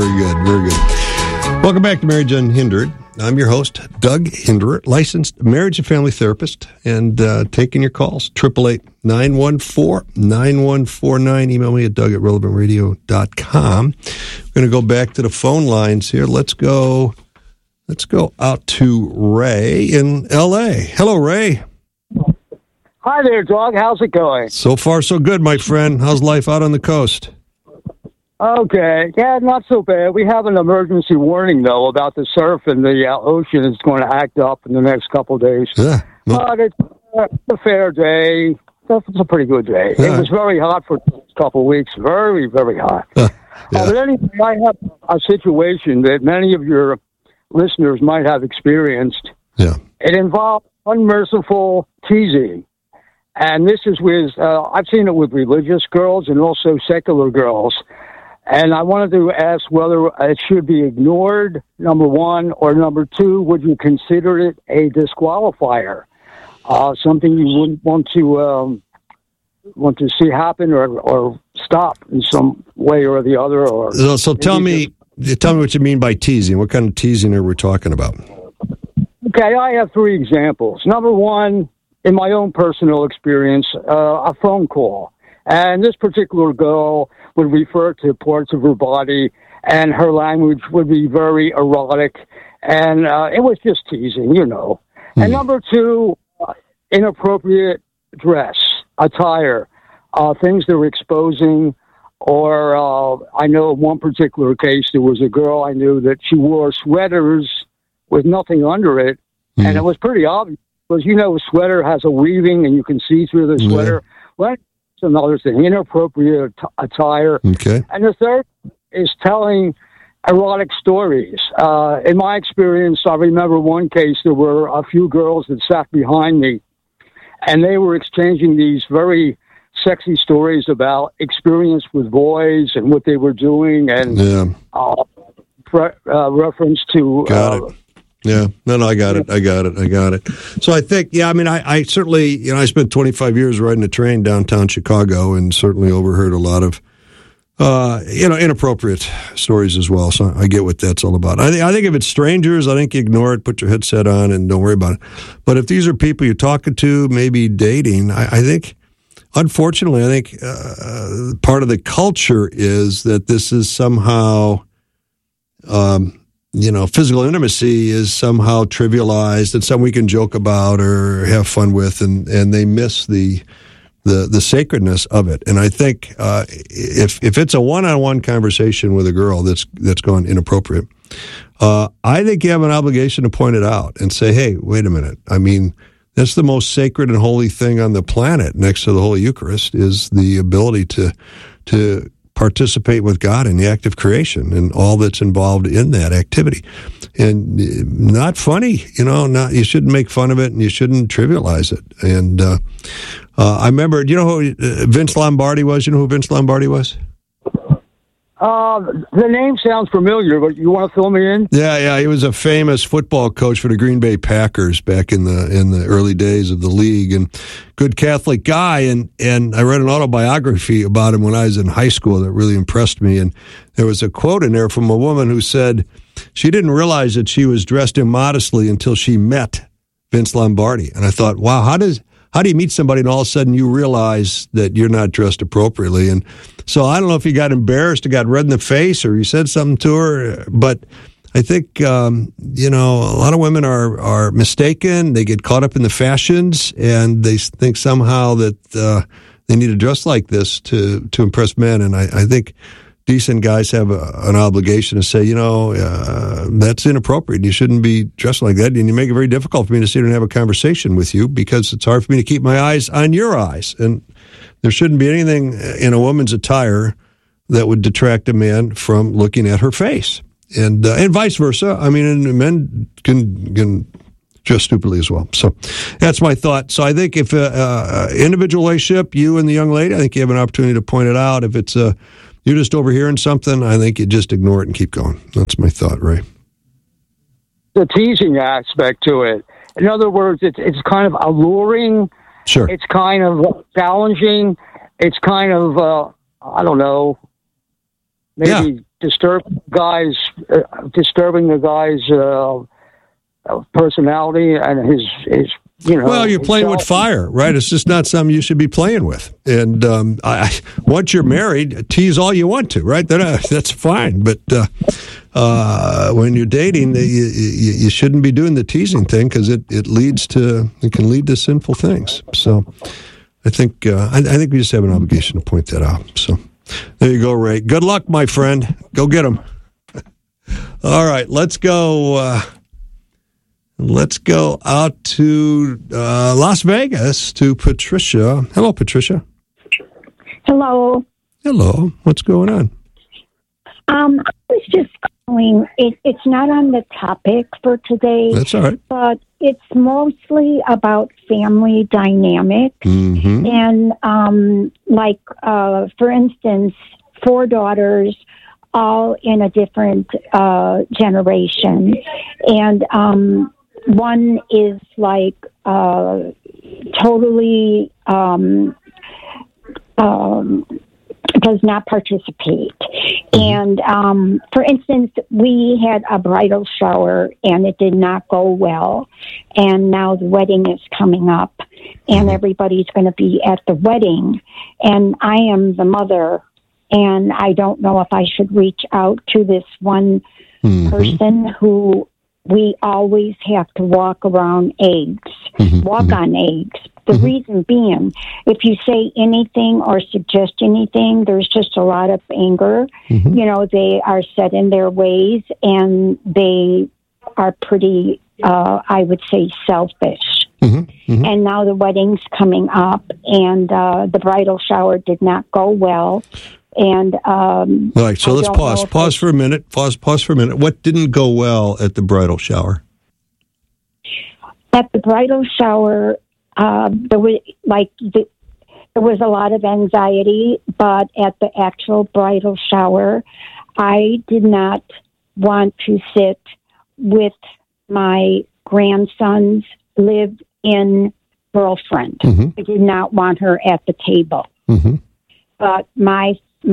Very good. Very good. Welcome back to Marriage Unhindered. I'm your host, Doug Hinderer, licensed marriage and family therapist, and taking your calls, 888-914-9149. Email me at doug@relevantradio.com. We're going to go back to the phone lines here. Let's go out to Ray in L.A. Hello, Ray. Hi there, Doug. How's it going? So far, so good, my friend. How's life out on the coast? Okay. Yeah, not so bad. We have an emergency warning, though, about the surf and the ocean is going to act up in the next couple of days. Yeah. But it's a fair day. It's a pretty good day. Yeah. It was very hot for a couple of weeks. Very, very hot. Yeah. But anyway, I have a situation that many of your listeners might have experienced. Yeah. It involves unmerciful teasing. And this is with, I've seen it with religious girls and also secular girls. And I wanted to ask whether it should be ignored, number one, or number two, would you consider it a disqualifier? Something you wouldn't want to see happen or stop in some way or the other? Or so tell me what you mean by teasing. What kind of teasing are we talking about? Okay, I have three examples. Number one, in my own personal experience, a phone call. And this particular girl would refer to parts of her body, and her language would be very erotic, and it was just teasing, you know. And number two, inappropriate dress, attire, things that were exposing, or I know in one particular case, there was a girl I knew that she wore sweaters with nothing under it, and it was pretty obvious, because, you know, a sweater has a weaving, and you can see through the sweater. Well, another thing, inappropriate attire. Okay. And the third is telling erotic stories. In my experience, I remember one case, there were a few girls that sat behind me, and they were exchanging these very sexy stories about experience with boys and what they were doing, and reference to... Got it. Yeah, no, I got it. So I think, I certainly, I spent 25 years riding a train downtown Chicago and certainly overheard a lot of, inappropriate stories as well. So I get what that's all about. I think if it's strangers, I think you ignore it, put your headset on and don't worry about it. But if these are people you're talking to, maybe dating, I think, unfortunately, part of the culture is that this is somehow, physical intimacy is somehow trivialized and something we can joke about or have fun with, and they miss the sacredness of it. And I think if it's a one-on-one conversation with a girl that's gone inappropriate, I think you have an obligation to point it out and say, hey, wait a minute. I mean, that's the most sacred and holy thing on the planet next to the Holy Eucharist is the ability to participate with God in the act of creation and all that's involved in that activity. And not funny, you shouldn't make fun of it and you shouldn't trivialize it. And I remember, do you know who Vince Lombardi was? You know who Vince Lombardi was? The name sounds familiar, but you want to fill me in? Yeah. He was a famous football coach for the Green Bay Packers back in the early days of the league, and good Catholic guy. And I read an autobiography about him when I was in high school that really impressed me. And there was a quote in there from a woman who said she didn't realize that she was dressed immodestly until she met Vince Lombardi. And I thought, wow, how do you meet somebody and all of a sudden you realize that you're not dressed appropriately? And so I don't know if you got embarrassed or got red in the face or you said something to her, but I think, a lot of women are mistaken. They get caught up in the fashions and they think somehow that they need to dress like this to impress men. And I think decent guys have an obligation to say, that's inappropriate. You shouldn't be dressed like that. And you make it very difficult for me to sit and have a conversation with you because it's hard for me to keep my eyes on your eyes. And there shouldn't be anything in a woman's attire that would detract a man from looking at her face. And vice versa. I mean, and men can dress stupidly as well. So that's my thought. So I think if individual relationship, you and the young lady, I think you have an opportunity to point it out. If it's you're just overhearing something, I think you just ignore it and keep going. That's my thought, Ray. The teasing aspect to it. In other words, it's kind of alluring. Sure. It's kind of challenging. It's kind of, I don't know, maybe disturbing the guy's personality and his Well, you're playing with fire, right? It's just not something you should be playing with. And once you're married, tease all you want to, right? That's fine. But when you're dating, you shouldn't be doing the teasing thing because it can lead to sinful things. So I think we just have an obligation to point that out. So there you go, Ray. Good luck, my friend. Go get him. All right, let's go. Let's go out to Las Vegas to Patricia. Hello, Patricia. Hello. Hello. What's going on? I was just calling. It's not on the topic for today. That's all right. But it's mostly about family dynamics. Mm-hmm. And, for instance, 4 daughters, all in a different generation. And one is like totally does not participate. And for instance, we had a bridal shower and it did not go well. And now the wedding is coming up and everybody's going to be at the wedding. And I am the mother and I don't know if I should reach out to this one person who we always have to walk around eggs, walk on eggs. The reason being, if you say anything or suggest anything, there's just a lot of anger. They are set in their ways and they are pretty, I would say, selfish. And now the wedding's coming up and the bridal shower did not go well. And all right, so let's pause. Pause for a minute. Pause for a minute. What didn't go well at the bridal shower? At the bridal shower, there was a lot of anxiety. But at the actual bridal shower, I did not want to sit with my grandson's live-in girlfriend. I did not want her at the table. But my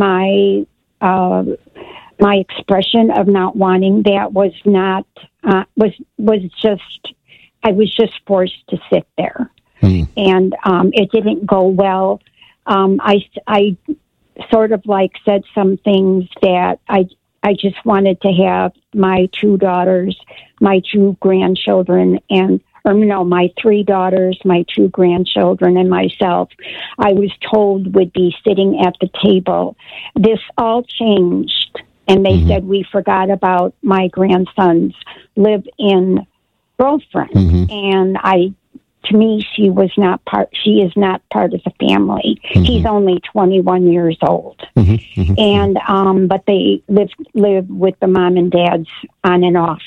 expression of not wanting that was not was just I was just forced to sit there, and it didn't go well. I sort of like said some things that I just wanted to have my 2 daughters, my 2 grandchildren, my 3 daughters, my 2 grandchildren, and myself, I was told would be sitting at the table. This all changed, and they said we forgot about my grandson's live-in girlfriend. And to me, she is not part of the family. He's only 21 years old. And, but they live with the mom and dads on and off.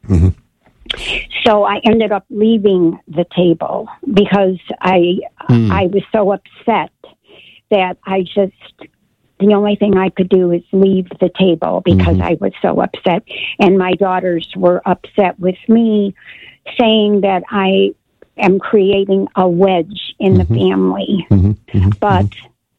So I ended up leaving the table because I was so upset that the only thing I could do is leave the table because I was so upset. And my daughters were upset with me, saying that I am creating a wedge in the family. But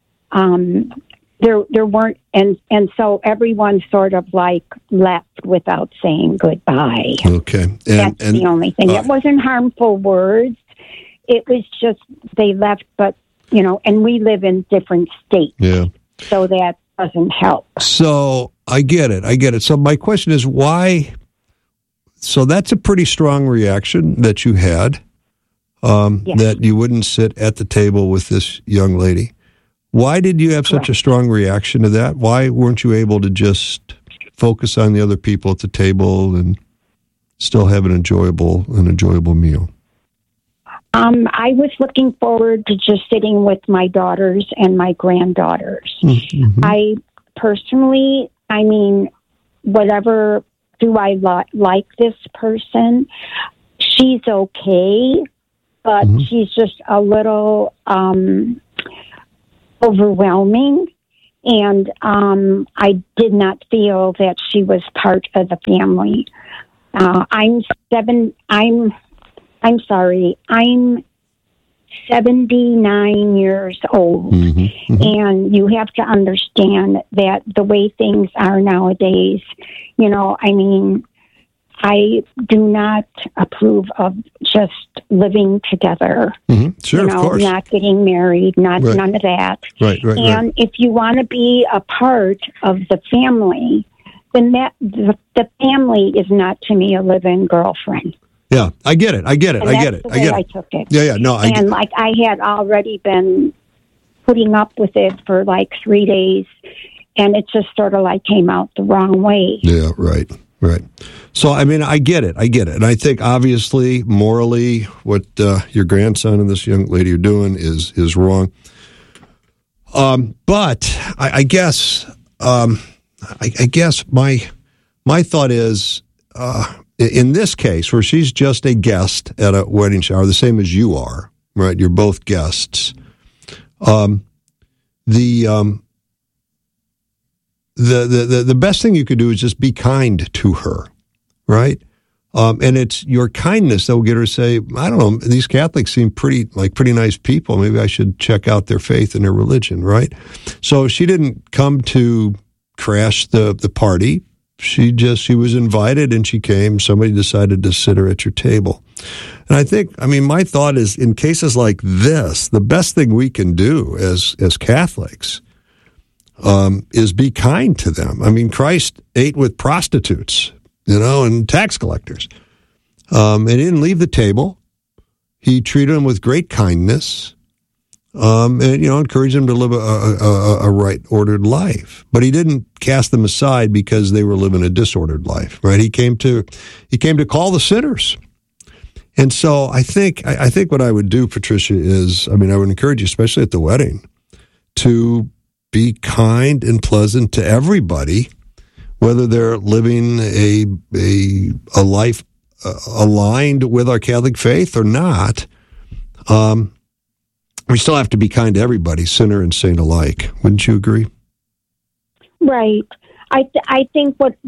there weren't, and so everyone sort of like left without saying goodbye. Okay. That's the only thing. It wasn't harmful words. It was just they left, but, and we live in different states. Yeah. So that doesn't help. So I get it. So my question is why? So that's a pretty strong reaction that you had, that you wouldn't sit at the table with this young lady. Why did you have such a strong reaction to that? Why weren't you able to just focus on the other people at the table and still have an enjoyable meal? I was looking forward to just sitting with my daughters and my granddaughters. I personally, whatever do I like this person? She's okay, but she's just a little overwhelming, and I did not feel that she was part of the family. I'm 79 years old. And you have to understand that the way things are nowadays, I do not approve of just living together. Sure, of course. Not getting married, none of that. Right. And if you want to be a part of the family, then the family is not to me a live-in girlfriend. Yeah, I get it. I took it. Yeah. No, I had already been putting up with it for like 3 days, and it just sort of like came out the wrong way. Yeah, right. So, I get it. And I think, obviously, morally, what your grandson and this young lady are doing is wrong. But I guess my thought is, in this case, where she's just a guest at a wedding shower, the same as you are, right? You're both guests. The best thing you could do is just be kind to her, right? And it's your kindness that will get her to say, I don't know, these Catholics seem pretty nice people. Maybe I should check out their faith and their religion, right? So she didn't come to crash the party. She was invited and she came. Somebody decided to sit her at your table. And I think, my thought is, in cases like this, the best thing we can do as Catholics is be kind to them. Christ ate with prostitutes, and tax collectors. And he didn't leave the table. He treated them with great kindness, and encouraged them to live a right, ordered life. But he didn't cast them aside because they were living a disordered life, right? He came to call the sinners. And so I think what I would do, Patricia, is, I would encourage you, especially at the wedding, to be kind and pleasant to everybody, whether they're living a life aligned with our Catholic faith or not. We still have to be kind to everybody, sinner and saint alike. Wouldn't you agree? Right. I think what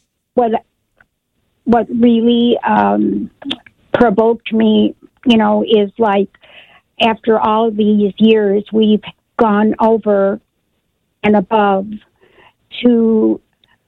really provoked me, is like, after all these years, we've gone over and above to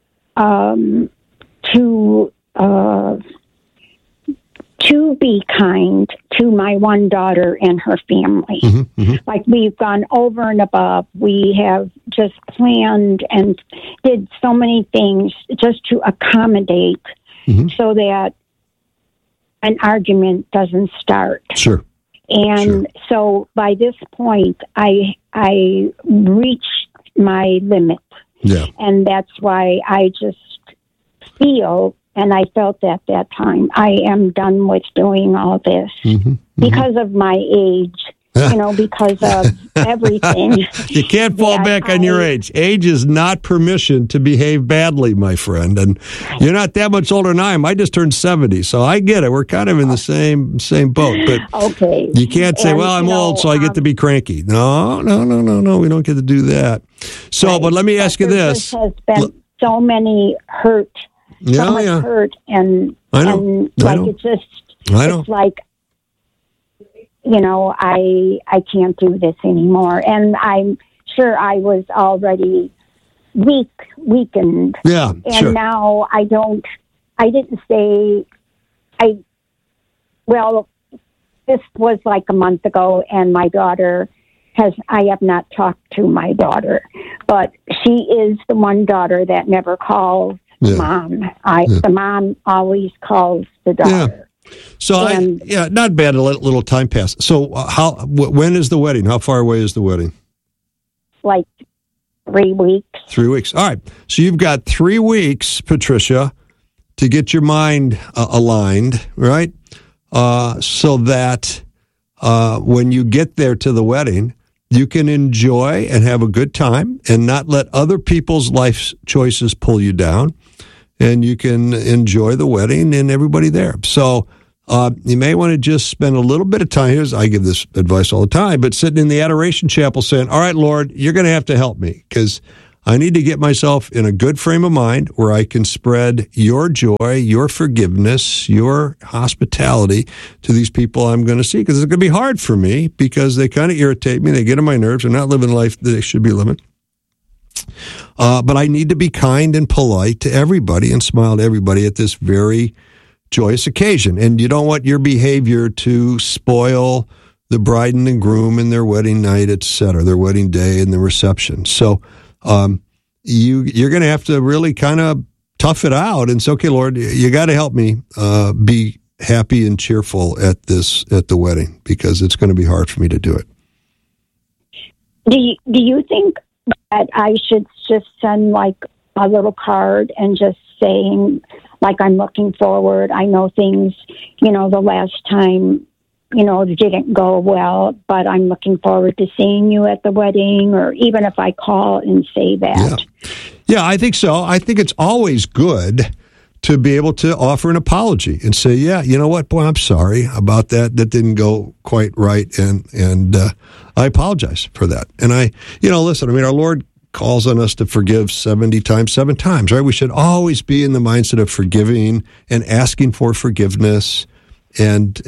be kind to my one daughter and her family. Like, we've gone over and above. We have just planned and did so many things just to accommodate so that an argument doesn't start. Sure. And so by this point, I reached my limit. Yeah. And that's why I just feel, and I felt at that time, I am done with doing all this because of my age, because of everything. You can't fall back on your age. Age is not permission to behave badly, my friend. And you're not that much older than I am. I just turned 70, so I get it. We're kind of in the same boat. But okay. You can't say, well, I'm old, so I get to be cranky. No. We don't get to do that. So, right. But let me ask you this. There has been so many hurt. So much hurt, and I know. It's like, I can't do this anymore. And I'm sure I was already weakened. Yeah, and sure. Now this was like a month ago, and my daughter I have not talked to my daughter, but she is the one daughter that never calls mom. The mom always calls the daughter. Yeah. So not bad to let a little time pass. So when is the wedding? How far away is the wedding? Like 3 weeks. 3 weeks. All right. So you've got 3 weeks, Patricia, to get your mind aligned, right? So that when you get there to the wedding, you can enjoy and have a good time and not let other people's life choices pull you down. And you can enjoy the wedding and everybody there. So you may want to just spend a little bit of time. I give this advice all the time, but sitting in the adoration chapel saying, all right, Lord, you're going to have to help me because I need to get myself in a good frame of mind where I can spread your joy, your forgiveness, your hospitality to these people I'm going to see, because it's going to be hard for me because they kind of irritate me. They get on my nerves. They're not living the life that they should be living. But I need to be kind and polite to everybody and smile to everybody at this very joyous occasion. And you don't want your behavior to spoil the bride and the groom and their wedding night, etc., their wedding day and the reception. So you're going to have to really kind of tough it out and say, okay, Lord, you got to help me be happy and cheerful at the wedding, because it's going to be hard for me to do it. Do you think that I should just send like a little card and just saying, like, I'm looking forward? I know things, the last time, didn't go well, but I'm looking forward to seeing you at the wedding, or even if I call and say that. Yeah, I think so. I think it's always good to be able to offer an apology and say, yeah, you know what, boy, I'm sorry about that. That didn't go quite right, and I apologize for that. And listen, our Lord calls on us to forgive 70 times, 7 times, right? We should always be in the mindset of forgiving and asking for forgiveness. And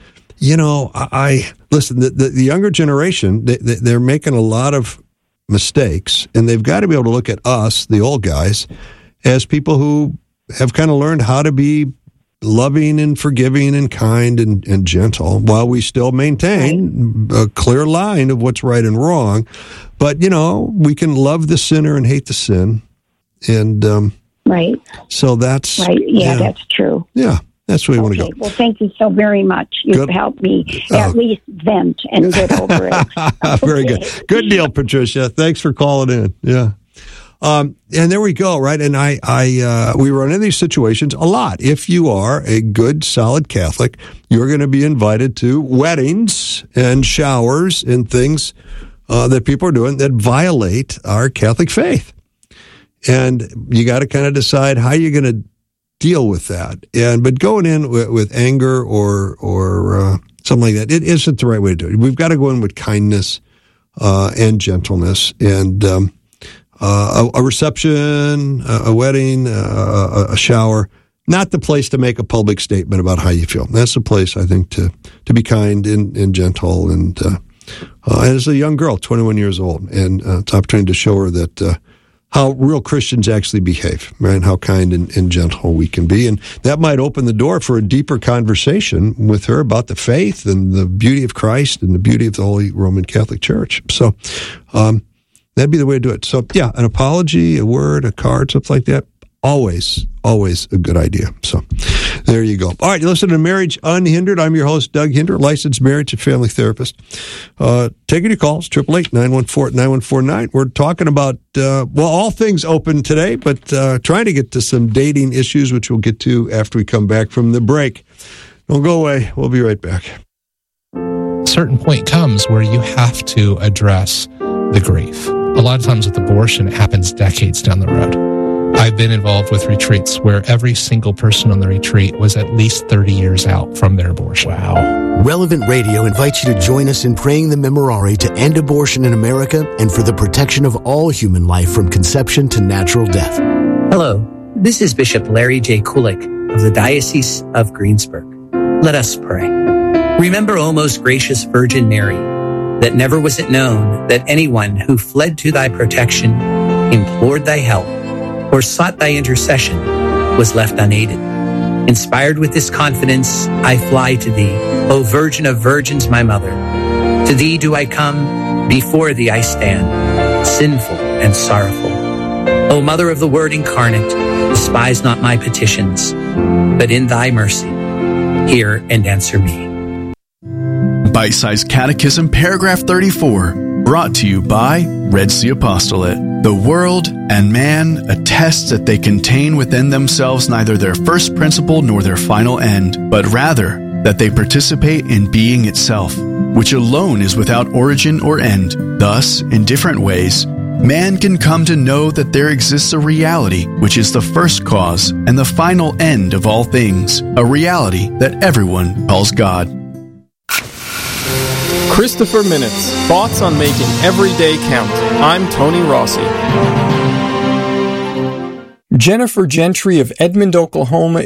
I listen, the younger generation, they're making a lot of mistakes, and they've got to be able to look at us, the old guys, as people who have kind of learned how to be loving and forgiving and kind and gentle, while we still maintain a clear line of what's right and wrong. But, we can love the sinner and hate the sin. And right. So that's right. Yeah, that's true. Yeah. That's where we want to go. Well, thank you so very much. You've helped me at least vent and get over it. Very good. Good deal, Patricia. Thanks for calling in. Yeah. And there we go, right? And we run into these situations a lot. If you are a good, solid Catholic, you're going to be invited to weddings and showers and things that people are doing that violate our Catholic faith. And you got to kind of decide how you're going to deal with that. But going in with anger or something like that, it isn't the right way to do it. We've got to go in with kindness and gentleness, and a reception, a wedding, a shower, not the place to make a public statement about how you feel. That's the place, I think, to be kind and gentle. And as a young girl, 21 years old, and it's an opportunity to show her that how real Christians actually behave, right? How kind and gentle we can be. And that might open the door for a deeper conversation with her about the faith and the beauty of Christ and the beauty of the Holy Roman Catholic Church. So that'd be the way to do it. So, yeah, an apology, a word, a card, something like that, always a good idea. So there you go. All right, you listen to Marriage Unhindered. I'm your host, Doug Hinder, licensed marriage and family therapist. Taking your calls, 888-914-9149. We're talking about, all things open today, but trying to get to some dating issues, which we'll get to after we come back from the break. Don't go away. We'll be right back. A certain point comes where you have to address the grief. A lot of times with abortion, it happens decades down the road. I've been involved with retreats where every single person on the retreat was at least 30 years out from their abortion. Wow. Relevant Radio invites you to join us in praying the Memorare to end abortion in America and for the protection of all human life from conception to natural death. Hello, this is Bishop Larry J. Kulik of the Diocese of Greensburg. Let us pray. Remember, O most gracious Virgin Mary, that never was it known that anyone who fled to thy protection, implored thy help, or sought thy intercession was left unaided. Inspired with this confidence, I fly to thee, O Virgin of Virgins, my mother. To thee do I come, before thee I stand, sinful and sorrowful. O Mother of the Word incarnate, despise not my petitions, but in thy mercy, hear and answer me. Bite-sized Catechism, paragraph 34, brought to you by Red Sea Apostolate. The world and man attest that they contain within themselves neither their first principle nor their final end, but rather that they participate in being itself, which alone is without origin or end. Thus, in different ways, man can come to know that there exists a reality which is the first cause and the final end of all things, a reality that everyone calls God. Christopher Minutes, thoughts on making every day count. I'm Tony Rossi. Jennifer Gentry of Edmond, Oklahoma